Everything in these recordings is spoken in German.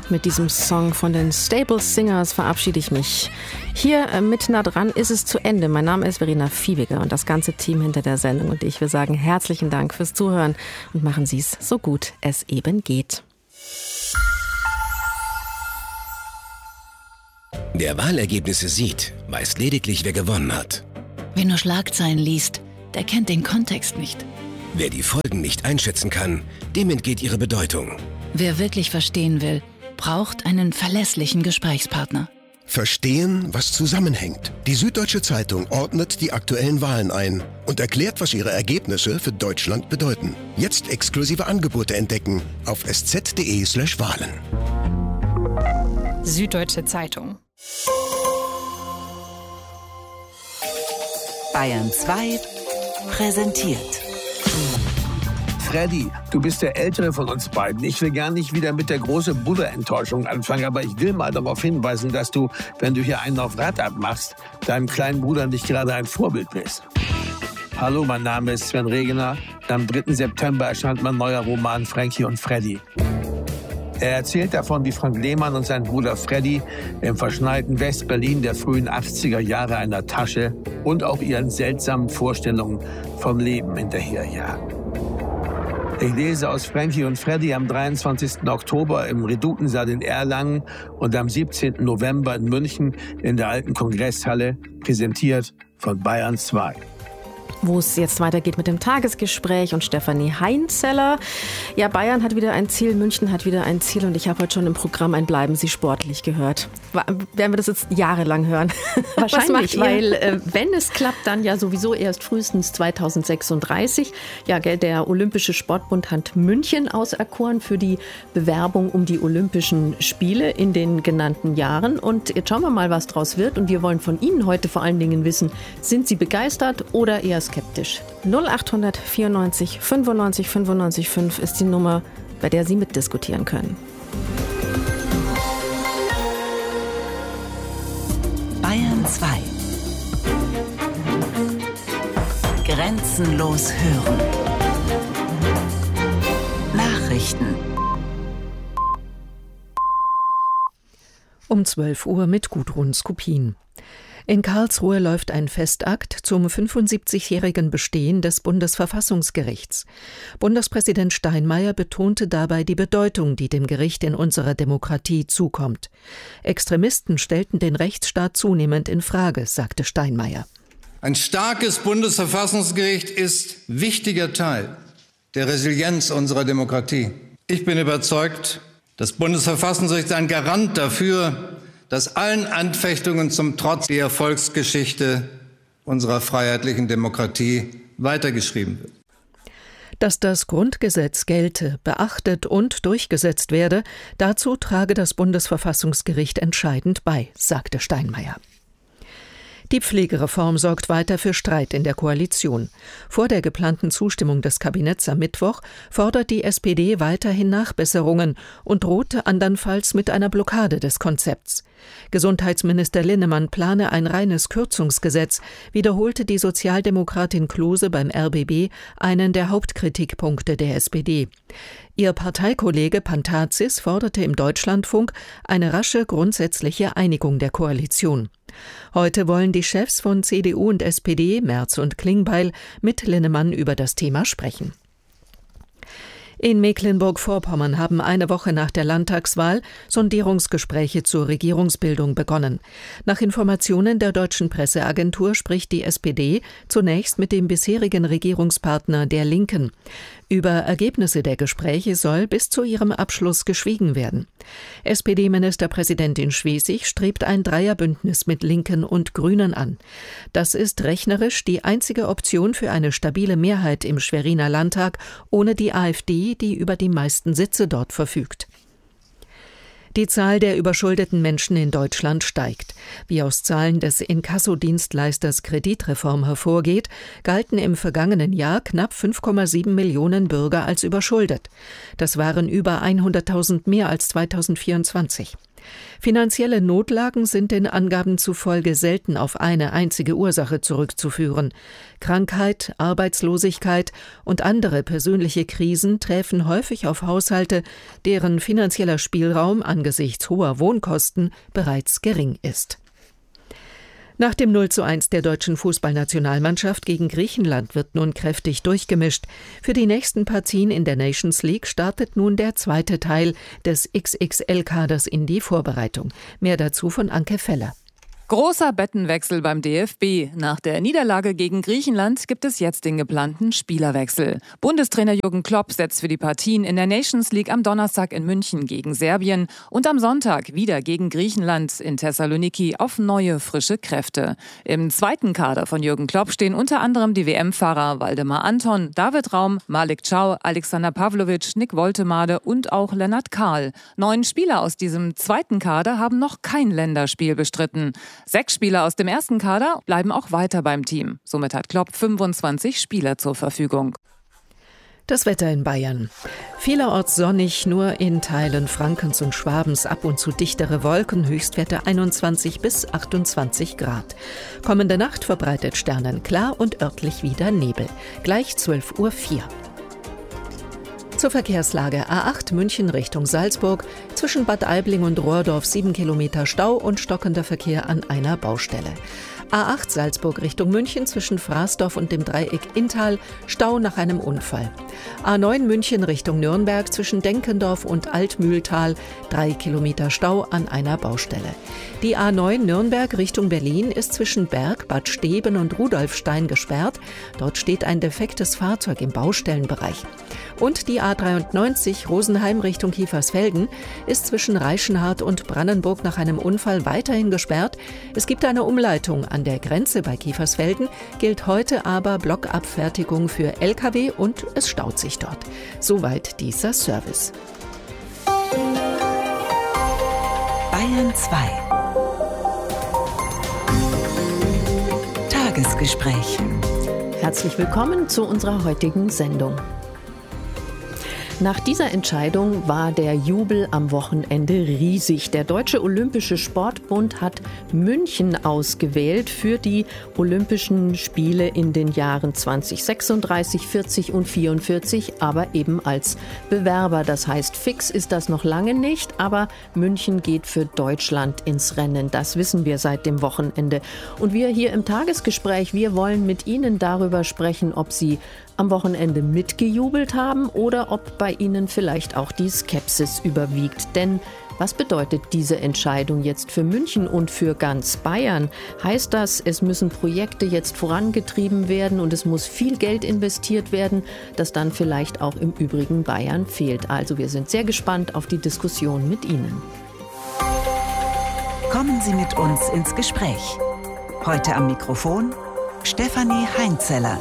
Mit diesem Song von den Staple Singers verabschiede ich mich. Hier mit nah dran ist es zu Ende. Mein Name ist Verena Viehweger und das ganze Team hinter der Sendung. Und ich will sagen, herzlichen Dank fürs Zuhören und machen Sie es so gut es eben geht. Wer Wahlergebnisse sieht, weiß lediglich, wer gewonnen hat. Wer nur Schlagzeilen liest, der kennt den Kontext nicht. Wer die Folgen nicht einschätzen kann, dem entgeht ihre Bedeutung. Wer wirklich verstehen will, braucht einen verlässlichen Gesprächspartner. Verstehen, was zusammenhängt. Die Süddeutsche Zeitung ordnet die aktuellen Wahlen ein und erklärt, was ihre Ergebnisse für Deutschland bedeuten. Jetzt exklusive Angebote entdecken auf sz.de/Wahlen. Süddeutsche Zeitung. Bayern 2 präsentiert. Freddy, du bist der Ältere von uns beiden. Ich will gar nicht wieder mit der großen Buddha-Enttäuschung anfangen, aber ich will mal darauf hinweisen, dass du, wenn du hier einen auf Rad abmachst, deinem kleinen Bruder nicht gerade ein Vorbild bist. Hallo, mein Name ist Sven Regener. Am 3. September erscheint mein neuer Roman Frankie und Freddy. Er erzählt davon, wie Frank Lehmann und sein Bruder Freddy im verschneiten West-Berlin der frühen 80er Jahre einer Tasche und auch ihren seltsamen Vorstellungen vom Leben hinterherjagen. Ich lese aus Frankie und Freddy am 23. Oktober im Redutensaal in Erlangen und am 17. November in München in der alten Kongresshalle, präsentiert von Bayern 2. Wo es jetzt weitergeht mit dem Tagesgespräch und Stefanie Heinzeller. Ja, Bayern hat wieder ein Ziel, München hat wieder ein Ziel und ich habe heute schon im Programm ein Bleiben Sie sportlich gehört. Werden wir das jetzt jahrelang hören? Wahrscheinlich, weil wenn es klappt, dann ja sowieso erst frühestens 2036. Ja, der Olympische Sportbund hat München auserkoren für die Bewerbung um die Olympischen Spiele in den genannten Jahren. Und jetzt schauen wir mal, was draus wird. Und wir wollen von Ihnen heute vor allen Dingen wissen, sind Sie begeistert oder eher skeptisch? 0800 94 95 95 5 ist die Nummer, bei der Sie mitdiskutieren können. Bayern 2. Grenzenlos hören. Nachrichten. Um 12 Uhr mit Gudrun Skupin. In Karlsruhe läuft ein Festakt zum 75-jährigen Bestehen des Bundesverfassungsgerichts. Bundespräsident Steinmeier betonte dabei die Bedeutung, die dem Gericht in unserer Demokratie zukommt. Extremisten stellten den Rechtsstaat zunehmend in Frage, sagte Steinmeier. Ein starkes Bundesverfassungsgericht ist wichtiger Teil der Resilienz unserer Demokratie. Ich bin überzeugt, das Bundesverfassungsgericht ist ein Garant dafür, dass allen Anfechtungen zum Trotz die Erfolgsgeschichte unserer freiheitlichen Demokratie weitergeschrieben wird. Dass das Grundgesetz gelte, beachtet und durchgesetzt werde, dazu trage das Bundesverfassungsgericht entscheidend bei, sagte Steinmeier. Die Pflegereform sorgt weiter für Streit in der Koalition. Vor der geplanten Zustimmung des Kabinetts am Mittwoch fordert die SPD weiterhin Nachbesserungen und drohte andernfalls mit einer Blockade des Konzepts. Gesundheitsminister Linnemann plane ein reines Kürzungsgesetz, wiederholte die Sozialdemokratin Klose beim RBB einen der Hauptkritikpunkte der SPD. Ihr Parteikollege Pantazis forderte im Deutschlandfunk eine rasche grundsätzliche Einigung der Koalition. Heute wollen die Chefs von CDU und SPD, Merz und Klingbeil, mit Linnemann über das Thema sprechen. In Mecklenburg-Vorpommern haben eine Woche nach der Landtagswahl Sondierungsgespräche zur Regierungsbildung begonnen. Nach Informationen der deutschen Presseagentur spricht die SPD zunächst mit dem bisherigen Regierungspartner der Linken. Über Ergebnisse der Gespräche soll bis zu ihrem Abschluss geschwiegen werden. SPD-Ministerpräsidentin Schwesig strebt ein Dreierbündnis mit Linken und Grünen an. Das ist rechnerisch die einzige Option für eine stabile Mehrheit im Schweriner Landtag ohne die AfD, die über die meisten Sitze dort verfügt. Die Zahl der überschuldeten Menschen in Deutschland steigt. Wie aus Zahlen des Inkassodienstleisters Kreditreform hervorgeht, galten im vergangenen Jahr knapp 5,7 Millionen Bürger als überschuldet. Das waren über 100.000 mehr als 2024. Finanzielle Notlagen sind den Angaben zufolge selten auf eine einzige Ursache zurückzuführen. Krankheit, Arbeitslosigkeit und andere persönliche Krisen treffen häufig auf Haushalte, deren finanzieller Spielraum angesichts hoher Wohnkosten bereits gering ist. Nach dem 0:1 der deutschen Fußballnationalmannschaft gegen Griechenland wird nun kräftig durchgemischt. Für die nächsten Partien in der Nations League startet nun der zweite Teil des XXL-Kaders in die Vorbereitung. Mehr dazu von Anke Feller. Großer Bettenwechsel beim DFB. Nach der Niederlage gegen Griechenland gibt es jetzt den geplanten Spielerwechsel. Bundestrainer Jürgen Klopp setzt für die Partien in der Nations League am Donnerstag in München gegen Serbien und am Sonntag wieder gegen Griechenland in Thessaloniki auf neue, frische Kräfte. Im zweiten Kader von Jürgen Klopp stehen unter anderem die WM-Fahrer Waldemar Anton, David Raum, Malik Chow, Alexander Pavlovic, Nick Woltemade und auch Lennart Kahl. 9 Spieler aus diesem zweiten Kader haben noch kein Länderspiel bestritten. 6 Spieler aus dem ersten Kader bleiben auch weiter beim Team. Somit hat Klopp 25 Spieler zur Verfügung. Das Wetter in Bayern. Vielerorts sonnig, nur in Teilen Frankens und Schwabens ab und zu dichtere Wolken, Höchstwerte 21 bis 28 Grad. Kommende Nacht verbreitet sternenklar und örtlich wieder Nebel. Gleich 12:04 Uhr. Zur Verkehrslage: A8 München Richtung Salzburg, zwischen Bad Aibling und Rohrdorf 7 Kilometer Stau und stockender Verkehr an einer Baustelle. A8 Salzburg Richtung München, zwischen Fraßdorf und dem Dreieck Inntal, Stau nach einem Unfall. A9 München Richtung Nürnberg, zwischen Denkendorf und Altmühltal, 3 Kilometer Stau an einer Baustelle. Die A9 Nürnberg Richtung Berlin ist zwischen Berg, Bad Steben und Rudolfstein gesperrt. Dort steht ein defektes Fahrzeug im Baustellenbereich. Und die A93 Rosenheim Richtung Kiefersfelden ist zwischen Reichenhart und Brandenburg nach einem Unfall weiterhin gesperrt. Es gibt eine Umleitung an der Grenze bei Kiefersfelden, gilt heute aber Blockabfertigung für Lkw und es staut sich dort. Soweit dieser Service. Bayern 2. Tagesgespräch. Herzlich willkommen zu unserer heutigen Sendung. Nach dieser Entscheidung war der Jubel am Wochenende riesig. Der Deutsche Olympische Sportbund hat München ausgewählt für die Olympischen Spiele in den Jahren 2036, 40 und 44, aber eben als Bewerber. Das heißt, fix ist das noch lange nicht, aber München geht für Deutschland ins Rennen. Das wissen wir seit dem Wochenende. Und wir hier im Tagesgespräch, wir wollen mit Ihnen darüber sprechen, ob Sie am Wochenende mitgejubelt haben oder ob bei Ihnen vielleicht auch die Skepsis überwiegt. Denn was bedeutet diese Entscheidung jetzt für München und für ganz Bayern? Heißt das, es müssen Projekte jetzt vorangetrieben werden und es muss viel Geld investiert werden, das dann vielleicht auch im übrigen Bayern fehlt? Also wir sind sehr gespannt auf die Diskussion mit Ihnen. Kommen Sie mit uns ins Gespräch. Heute am Mikrofon Stefanie Heinzeller.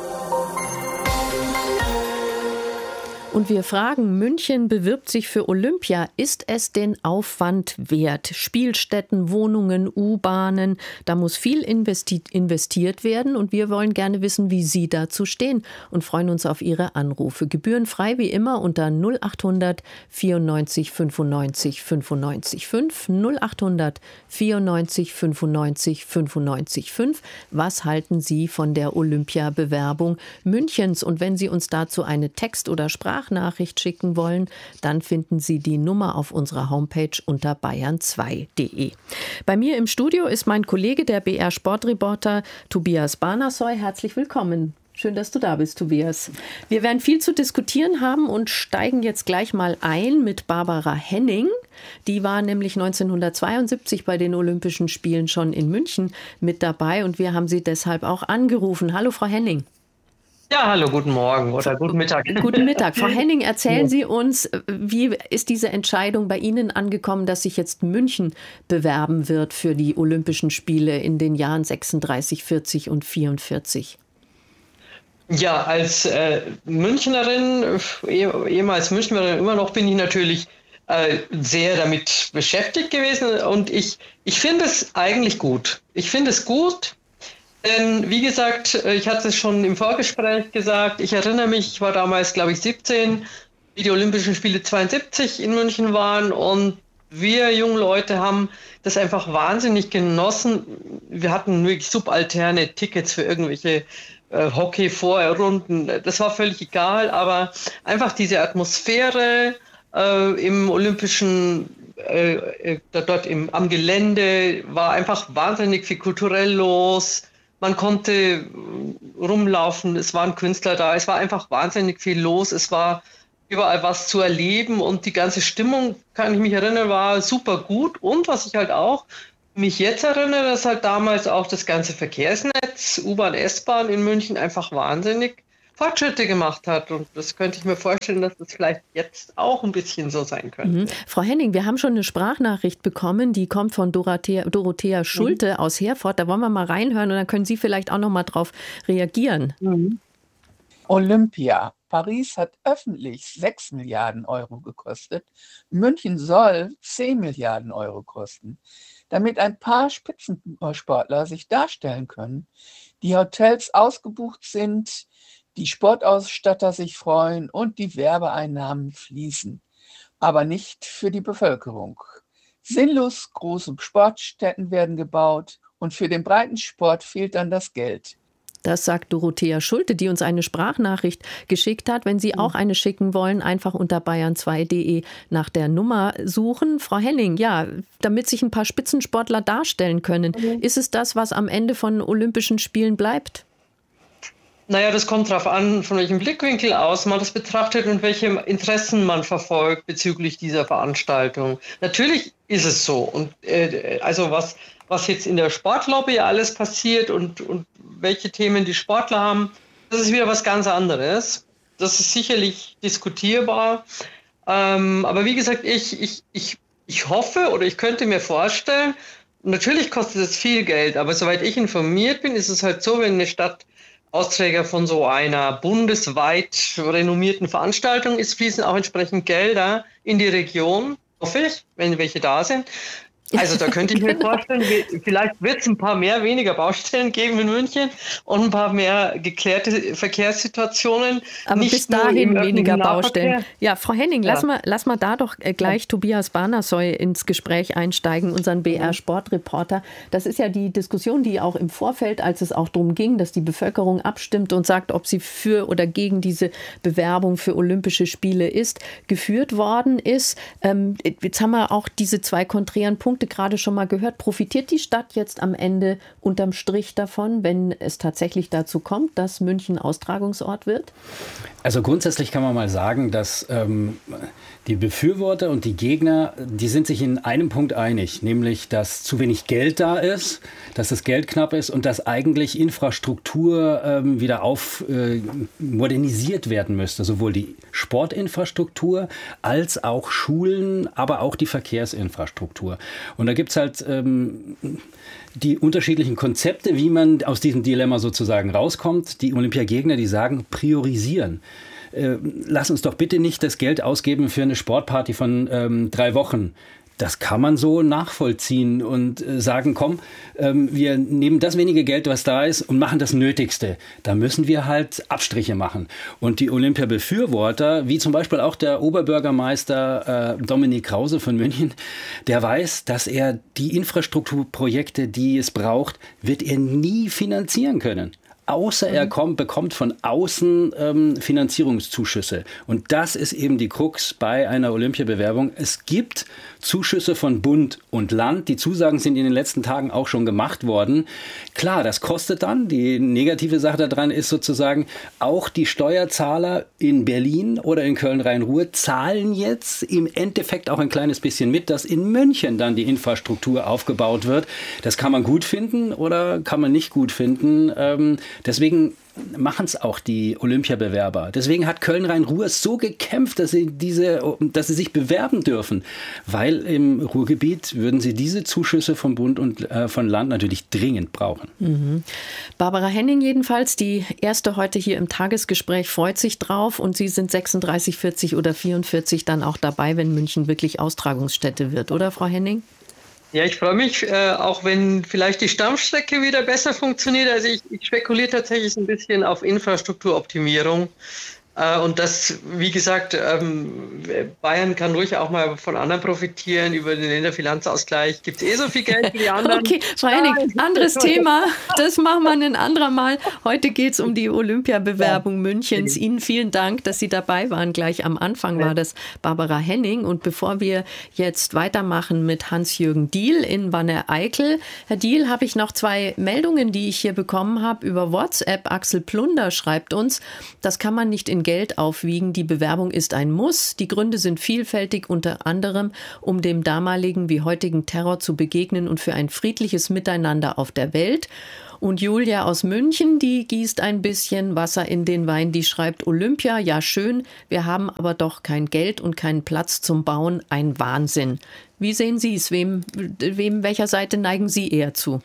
Und wir fragen, München bewirbt sich für Olympia. Ist es den Aufwand wert? Spielstätten, Wohnungen, U-Bahnen, da muss viel investiert werden. Und wir wollen gerne wissen, wie Sie dazu stehen und freuen uns auf Ihre Anrufe. Gebührenfrei wie immer unter 0800 94 95 95 5. 0800 94 95 95 5. Was halten Sie von der Olympia-Bewerbung Münchens? Und wenn Sie uns dazu eine Text- oder Sprachnachricht schicken wollen, dann finden Sie die Nummer auf unserer Homepage unter bayern2.de. Bei mir im Studio ist mein Kollege, der BR-Sportreporter Tobias Barnasoy. Herzlich willkommen. Schön, dass du da bist, Tobias. Wir werden viel zu diskutieren haben und steigen jetzt gleich mal ein mit Barbara Henning. Die war nämlich 1972 bei den Olympischen Spielen schon in München mit dabei und wir haben sie deshalb auch angerufen. Hallo, Frau Henning. Ja, hallo, guten Morgen oder guten Mittag. Guten Mittag. Frau Henning, erzählen Sie uns, wie ist diese Entscheidung bei Ihnen angekommen, dass sich jetzt München bewerben wird für die Olympischen Spiele in den Jahren 36, 40 und 44? Ja, als Münchnerin, ehemals Münchnerin immer noch, bin ich natürlich sehr damit beschäftigt gewesen und ich finde es eigentlich gut. Ich finde es gut. Denn, wie gesagt, ich hatte es schon im Vorgespräch gesagt, ich erinnere mich, ich war damals, glaube ich, 17, wie die Olympischen Spiele 72 in München waren und wir jungen Leute haben das einfach wahnsinnig genossen. Wir hatten wirklich subalterne Tickets für irgendwelche Hockey-Vorrunden. Das war völlig egal, aber einfach diese Atmosphäre im Olympischen, dort am Gelände war einfach wahnsinnig viel kulturell los. Man konnte rumlaufen, es waren Künstler da, es war einfach wahnsinnig viel los, es war überall was zu erleben und die ganze Stimmung, kann ich mich erinnern, war super gut. Und was ich halt auch mich jetzt erinnere, dass halt damals auch das ganze Verkehrsnetz, U-Bahn, S-Bahn in München einfach wahnsinnig Fortschritte gemacht hat. Und das könnte ich mir vorstellen, dass das vielleicht jetzt auch ein bisschen so sein könnte. Frau Henning, wir haben schon eine Sprachnachricht bekommen, die kommt von Dorothea Schulte aus Herford. Da wollen wir mal reinhören und dann können Sie vielleicht auch noch mal drauf reagieren. Olympia. Paris hat öffentlich 6 Milliarden Euro gekostet. München soll 10 Milliarden Euro kosten. Damit ein paar Spitzensportler sich darstellen können, die Hotels ausgebucht sind, die Sportausstatter sich freuen und die Werbeeinnahmen fließen. Aber nicht für die Bevölkerung. Sinnlos große Sportstätten werden gebaut und für den Breitensport fehlt dann das Geld. Das sagt Dorothea Schulte, die uns eine Sprachnachricht geschickt hat. Wenn Sie auch eine schicken wollen, einfach unter bayern2.de nach der Nummer suchen. Frau Henning, ja, damit sich ein paar Spitzensportler darstellen können, ist es das, was am Ende von Olympischen Spielen bleibt? Naja, das kommt darauf an, von welchem Blickwinkel aus man das betrachtet und welche Interessen man verfolgt bezüglich dieser Veranstaltung. Natürlich ist es so. Und also was jetzt in der Sportlobby alles passiert und welche Themen die Sportler haben, das ist wieder was ganz anderes. Das ist sicherlich diskutierbar. Aber wie gesagt, ich hoffe oder ich könnte mir vorstellen, natürlich kostet es viel Geld, aber soweit ich informiert bin, ist es halt so, wenn eine Stadt Austräger von so einer bundesweit renommierten Veranstaltung ist, fließen auch entsprechend Gelder in die Region, hoffe ich, wenn welche da sind. Also da könnte ich mir vorstellen, vielleicht wird es ein paar weniger Baustellen geben in München und ein paar mehr geklärte Verkehrssituationen. Aber nicht bis dahin weniger Baustellen. Ja, Frau Henning, lass mal da doch gleich Tobias Barnasoy ins Gespräch einsteigen, unseren BR-Sportreporter. Das ist ja die Diskussion, die auch im Vorfeld, als es auch darum ging, dass die Bevölkerung abstimmt und sagt, ob sie für oder gegen diese Bewerbung für Olympische Spiele ist, geführt worden ist. Jetzt haben wir auch diese zwei konträren Punkte gerade schon mal gehört. Profitiert die Stadt jetzt am Ende unterm Strich davon, wenn es tatsächlich dazu kommt, dass München Austragungsort wird? Also grundsätzlich kann man mal sagen, dass die Befürworter und die Gegner, die sind sich in einem Punkt einig, nämlich, dass zu wenig Geld da ist, dass das Geld knapp ist und dass eigentlich Infrastruktur wieder modernisiert werden müsste. Sowohl die Sportinfrastruktur als auch Schulen, aber auch die Verkehrsinfrastruktur. Und da gibt es halt die unterschiedlichen Konzepte, wie man aus diesem Dilemma sozusagen rauskommt. Die Olympiagegner, die sagen, priorisieren. Lass uns doch bitte nicht das Geld ausgeben für eine Sportparty von 3 Wochen. Das kann man so nachvollziehen und sagen, komm, wir nehmen das wenige Geld, was da ist und machen das Nötigste. Da müssen wir halt Abstriche machen. Und die Olympia-Befürworter, wie zum Beispiel auch der Oberbürgermeister Dominik Krause von München, der weiß, dass er die Infrastrukturprojekte, die es braucht, wird er nie finanzieren können. Außer er bekommt von außen Finanzierungszuschüsse. Und das ist eben die Krux bei einer Olympiabewerbung. Es gibt Zuschüsse von Bund und Land. Die Zusagen sind in den letzten Tagen auch schon gemacht worden. Klar, das kostet dann. Die negative Sache daran ist sozusagen, auch die Steuerzahler in Berlin oder in Köln-Rhein-Ruhr zahlen jetzt im Endeffekt auch ein kleines bisschen mit, dass in München dann die Infrastruktur aufgebaut wird. Das kann man gut finden oder kann man nicht gut finden. Deswegen machen es auch die Olympiabewerber. Deswegen hat Köln-Rhein-Ruhr so gekämpft, dass sie sich bewerben dürfen. Weil im Ruhrgebiet würden sie diese Zuschüsse vom Bund und von Land natürlich dringend brauchen. Mhm. Barbara Henning jedenfalls, die erste heute hier im Tagesgespräch, freut sich drauf. Und Sie sind 36, 40 oder 44 dann auch dabei, wenn München wirklich Austragungsstätte wird, oder Frau Henning? Ja, ich freue mich, auch wenn vielleicht die Stammstrecke wieder besser funktioniert. Also ich spekuliere tatsächlich ein bisschen auf Infrastrukturoptimierung. Und das, wie gesagt, Bayern kann ruhig auch mal von anderen profitieren. Über den Länderfinanzausgleich gibt es so viel Geld wie die anderen. Okay, Frau Hennig, anderes Thema. Das machen wir ein anderer Mal. Heute geht es um die Olympiabewerbung Münchens. Ihnen vielen Dank, dass Sie dabei waren. Gleich am Anfang war das Barbara Henning. Und bevor wir jetzt weitermachen mit Hans-Jürgen Diehl in Wanne-Eickel. Herr Diehl, habe ich noch 2 Meldungen, die ich hier bekommen habe über WhatsApp. Axel Plunder schreibt uns, das kann man nicht in Geld aufwiegen. Die Bewerbung ist ein Muss. Die Gründe sind vielfältig, unter anderem, um dem damaligen wie heutigen Terror zu begegnen und für ein friedliches Miteinander auf der Welt. Und Julia aus München, die gießt ein bisschen Wasser in den Wein. Die schreibt, Olympia, ja schön, wir haben aber doch kein Geld und keinen Platz zum Bauen. Ein Wahnsinn. Wie sehen Sie es? Welcher Seite neigen Sie eher zu?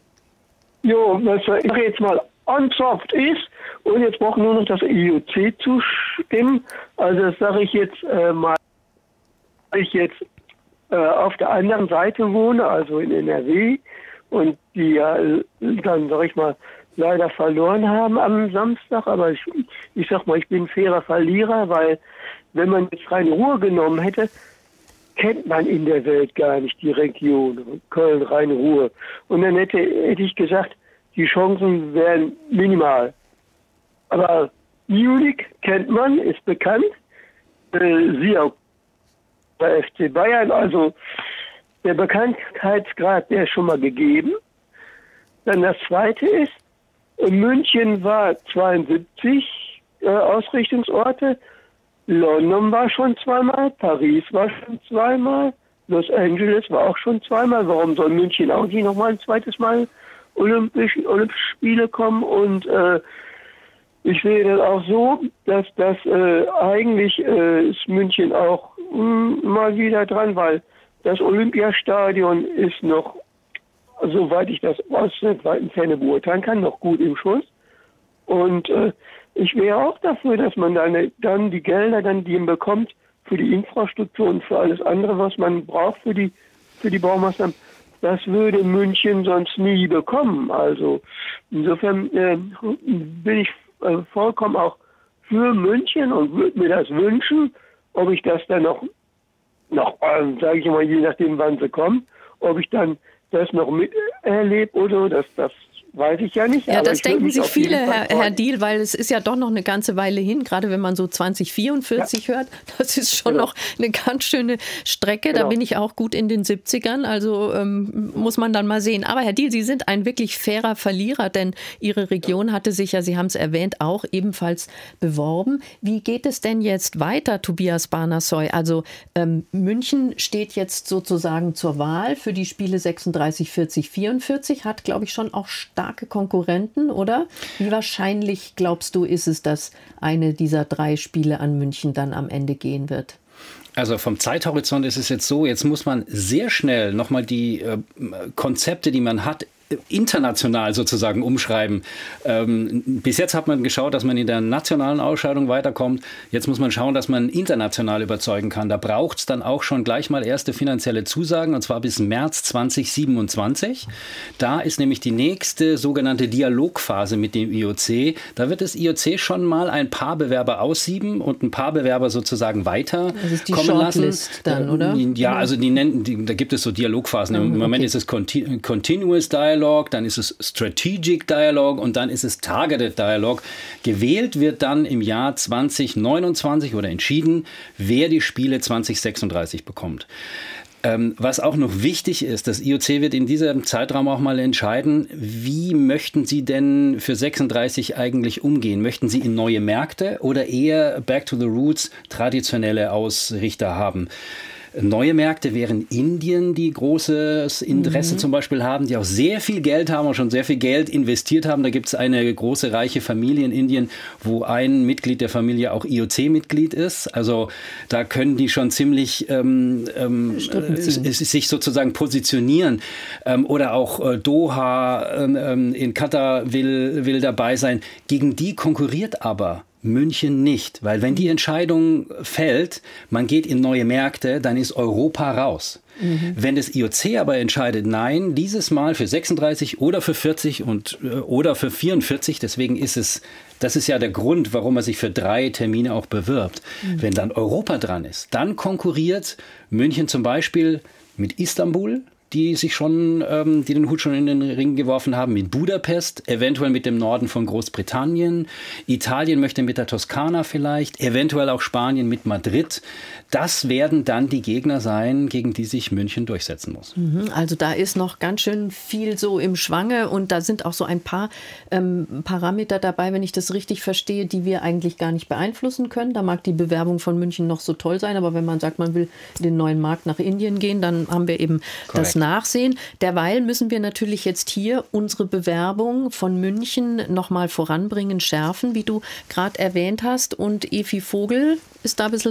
Jo, also ich jetzt mal unsoft ist und jetzt braucht nur noch das IOC zustimmen. Also das sage ich jetzt mal, weil ich jetzt auf der anderen Seite wohne, also in NRW, und die ja dann, sag ich mal, leider verloren haben am Samstag. Aber ich sag mal, ich bin ein fairer Verlierer, weil wenn man jetzt Rhein-Ruhr genommen hätte, kennt man in der Welt gar nicht die Region Köln, Rhein-Ruhr. Und dann hätte ich gesagt, die Chancen wären minimal. Aber Munich kennt man, ist bekannt. Sie auch bei FC Bayern, also der Bekanntheitsgrad, der ist schon mal gegeben. Dann das Zweite ist, München war 72 Ausrichtungsorte, London war schon 2-mal, Paris war schon 2-mal, Los Angeles war auch schon 2-mal. Warum soll München auch nicht nochmal ein zweites Mal Olympische Spiele kommen? Und ich sehe das auch so, dass das eigentlich ist München auch mal wieder dran, weil das Olympiastadion ist noch, soweit ich das aus der zweiten Ferne beurteilen kann, noch gut im Schuss. Und ich wäre auch dafür, dass man dann die Gelder, die man bekommt, für die Infrastruktur und für alles andere, was man braucht für die Baumaßnahmen, das würde München sonst nie bekommen. Also insofern bin ich vollkommen auch für München und würde mir das wünschen. Ob ich das dann noch sage ich mal, je nachdem, wann sie kommen, ob ich dann das noch miterlebe oder das weiß ich ja nicht. Ja, aber das denken sich viele, Herr Diehl, weil es ist ja doch noch eine ganze Weile hin, gerade wenn man so 2044 hört. Das ist schon noch eine ganz schöne Strecke. Da bin ich auch gut in den 70ern, also muss man dann mal sehen. Aber Herr Diehl, Sie sind ein wirklich fairer Verlierer, denn Ihre Region hatte sich ja, Sie haben es erwähnt, auch ebenfalls beworben. Wie geht es denn jetzt weiter, Tobias Barnasoy? Also München steht jetzt sozusagen zur Wahl für die Spiele 36, 40, 44, hat, glaube ich, schon auch starke Konkurrenten, oder? Wie wahrscheinlich, glaubst du, ist es, dass eine dieser 3 Spiele an München dann am Ende gehen wird? Also vom Zeithorizont ist es jetzt so, jetzt muss man sehr schnell nochmal die Konzepte, die man hat, international sozusagen umschreiben. Bis jetzt hat man geschaut, dass man in der nationalen Ausscheidung weiterkommt. Jetzt muss man schauen, dass man international überzeugen kann. Da braucht es dann auch schon gleich mal erste finanzielle Zusagen, und zwar bis März 2027. Da ist nämlich die nächste sogenannte Dialogphase mit dem IOC. Da wird das IOC schon mal ein paar Bewerber aussieben und ein paar Bewerber sozusagen weiter das ist die kommen Shortlist lassen. Dann, oder? Ja, also da gibt es so Dialogphasen. Im Moment ist es Continuous Dialogue, dann ist es Strategic Dialogue und dann ist es Targeted Dialogue. Gewählt wird dann im Jahr 2029 oder entschieden, wer die Spiele 2036 bekommt. Was auch noch wichtig ist, das IOC wird in diesem Zeitraum auch mal entscheiden, wie möchten Sie denn für 36 eigentlich umgehen? Möchten Sie in neue Märkte oder eher Back to the Roots traditionelle Ausrichter haben? Neue Märkte wären Indien, die großes Interesse zum Beispiel haben, die auch sehr viel Geld haben und schon sehr viel Geld investiert haben. Da gibt es eine große, reiche Familie in Indien, wo ein Mitglied der Familie auch IOC-Mitglied ist. Also da können die schon ziemlich sich sozusagen positionieren. Oder auch Doha in Katar will dabei sein. Gegen die konkurriert aber München nicht, weil wenn die Entscheidung fällt, man geht in neue Märkte, dann ist Europa raus. Wenn das IOC aber entscheidet, nein, dieses Mal für 36 oder für 40 oder für 44, deswegen das ist ja der Grund, warum man sich für 3 Termine auch bewirbt. Wenn dann Europa dran ist, dann konkurriert München zum Beispiel mit Istanbul, die den Hut schon in den Ring geworfen haben, mit Budapest, eventuell mit dem Norden von Großbritannien. Italien möchte mit der Toskana vielleicht, eventuell auch Spanien mit Madrid. Das werden dann die Gegner sein, gegen die sich München durchsetzen muss. Also da ist noch ganz schön viel so im Schwange und da sind auch so ein paar Parameter dabei, wenn ich das richtig verstehe, die wir eigentlich gar nicht beeinflussen können. Da mag die Bewerbung von München noch so toll sein, aber wenn man sagt, man will in den neuen Markt nach Indien gehen, dann haben wir eben das Nachsehen. Derweil müssen wir natürlich jetzt hier unsere Bewerbung von München noch mal voranbringen, schärfen, wie du gerade erwähnt hast. Und Evi Vogel ist da ein bisschen